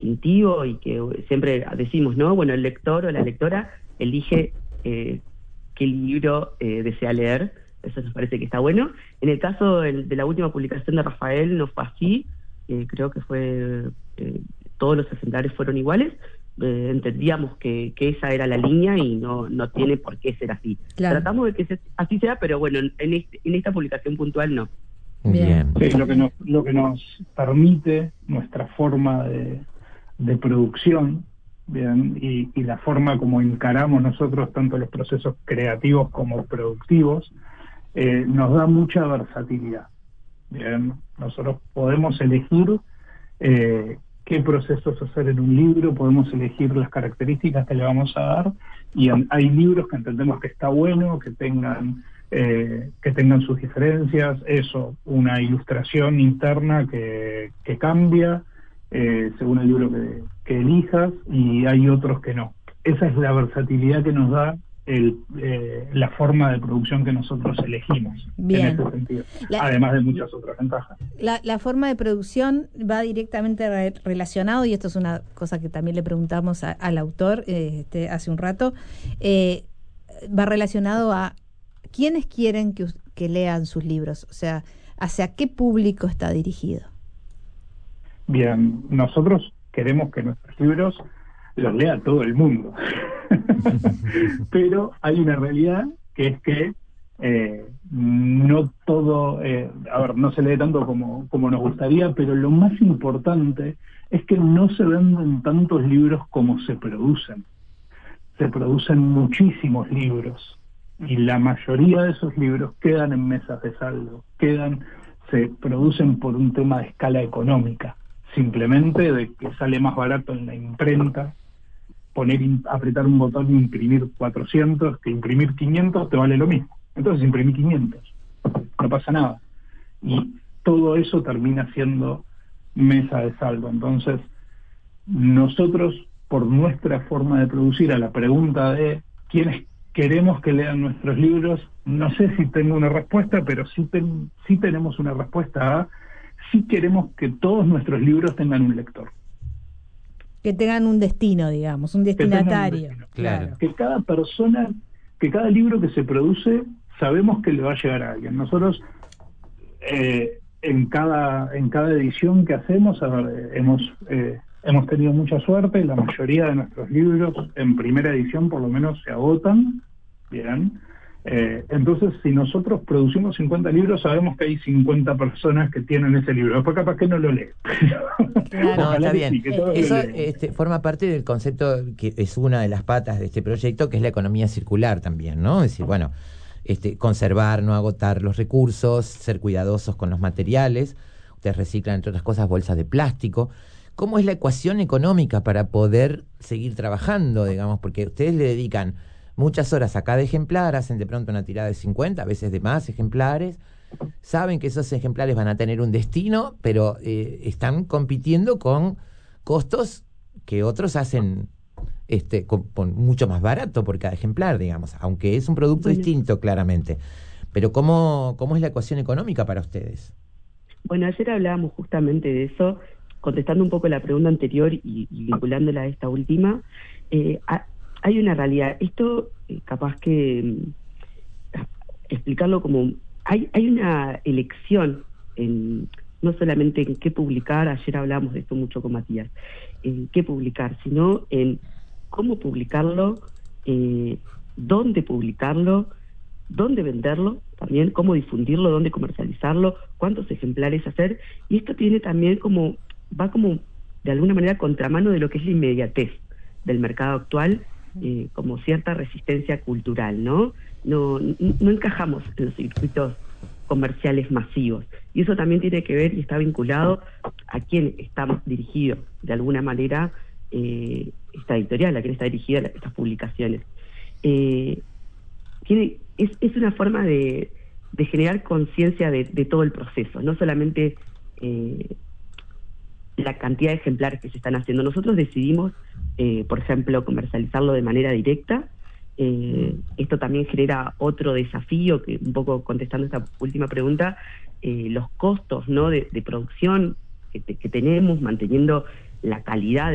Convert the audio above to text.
distintivo y que siempre decimos, ¿no? Bueno, el lector o la lectora elige qué libro desea leer. Eso nos parece que está bueno. En el caso de la última publicación de Rafael no fue así. Creo que todos los ejemplares fueron iguales. Entendíamos que esa era la línea y no tiene por qué ser así. Claro. Tratamos de que así sea, pero bueno, en esta publicación puntual no. Bien. Sí, lo que nos permite nuestra forma de producción, bien, y la forma como encaramos nosotros tanto los procesos creativos como productivos, nos da mucha versatilidad. Bien, nosotros podemos elegir qué procesos hacer en un libro, podemos elegir las características que le vamos a dar, y hay libros que entendemos que está bueno que tengan sus diferencias, una ilustración interna que cambia según el libro que elijas, y hay otros que no. Esa es la versatilidad que nos da la forma de producción que nosotros elegimos. Bien. En ese sentido, además de muchas otras ventajas. La forma de producción va directamente relacionado, y esto es una cosa que también le preguntamos al autor hace un rato, va relacionado a quiénes quieren que lean sus libros, o sea, ¿hacia qué público está dirigido? Bien, nosotros queremos que nuestros libros los lea todo el mundo. Pero hay una realidad que es que no todo, no se lee tanto como nos gustaría, pero lo más importante es que no se venden tantos libros como se producen. Se producen muchísimos libros, y la mayoría de esos libros quedan en mesas de saldo, se producen por un tema de escala económica, simplemente de que sale más barato en la imprenta apretar un botón e imprimir 400 que imprimir 500 te vale lo mismo. Entonces imprimí 500, no pasa nada. Y todo eso termina siendo mesa de saldo. Entonces, nosotros, por nuestra forma de producir, a la pregunta de quiénes queremos que lean nuestros libros, no sé si tengo una respuesta, pero sí tenemos una respuesta sí queremos que todos nuestros libros tengan un lector. Que tengan un destino, digamos, un destinatario. Claro. Que cada persona, que cada libro que se produce, sabemos que le va a llegar a alguien. Nosotros, en cada edición que hacemos, hemos tenido mucha suerte. La mayoría de nuestros libros, en primera edición, por lo menos, se agotan. Bien. Entonces, si nosotros producimos 50 libros, sabemos que hay 50 personas que tienen ese libro. Después capaz que no lo leen. Claro. No, está bien. Eso forma parte del concepto que es una de las patas de este proyecto, que es la economía circular también, ¿no? Es decir, bueno, conservar, no agotar los recursos, ser cuidadosos con los materiales. Ustedes reciclan, entre otras cosas, bolsas de plástico. ¿Cómo es la ecuación económica para poder seguir trabajando, digamos? Porque ustedes le dedican muchas horas a cada ejemplar, hacen de pronto una tirada de 50, a veces de más ejemplares, saben que esos ejemplares van a tener un destino, pero están compitiendo con costos que otros hacen con mucho más barato por cada ejemplar, digamos, aunque es un producto distinto, claramente. Pero ¿cómo es la ecuación económica para ustedes? Bueno, ayer hablábamos justamente de eso, contestando un poco la pregunta anterior y vinculándola a esta última. Hay una realidad, esto capaz que explicarlo como, hay una elección, no solamente en qué publicar, ayer hablábamos de esto mucho con Matías, en qué publicar, sino en cómo publicarlo, dónde publicarlo, dónde venderlo, también cómo difundirlo, dónde comercializarlo, cuántos ejemplares hacer, y esto tiene también va como de alguna manera contramano de lo que es la inmediatez del mercado actual, como cierta resistencia cultural, ¿no? No encajamos en los circuitos comerciales masivos, y eso también tiene que ver y está vinculado a quién está dirigido de alguna manera esta editorial, a quién está dirigida estas publicaciones. Es una forma de generar conciencia de todo el proceso, no solamente la cantidad de ejemplares que se están haciendo. Nosotros decidimos, por ejemplo, comercializarlo de manera directa. Esto también genera otro desafío, que un poco contestando esta última pregunta, los costos, ¿no?, de producción que tenemos, manteniendo la calidad